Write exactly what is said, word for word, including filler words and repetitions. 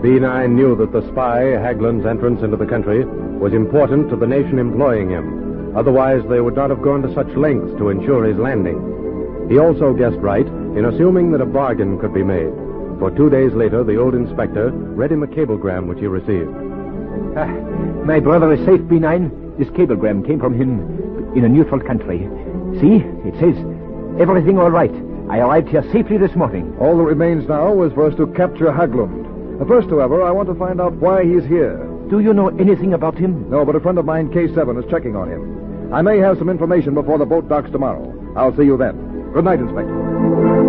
B nine knew that the spy, Haglund's entrance into the country, was important to the nation employing him. Otherwise, they would not have gone to such lengths to ensure his landing. He also guessed right in assuming that a bargain could be made. For two days later, the old inspector read him a cablegram which he received. Ah, my brother is safe, B nine. This cablegram came from him in a neutral country. See, it says, everything all right. I arrived here safely this morning. All that remains now is for us to capture Haglund. First, however, I want to find out why he's here. Do you know anything about him? No, but a friend of mine, K seven, is checking on him. I may have some information before the boat docks tomorrow. I'll see you then. Good night, Inspector.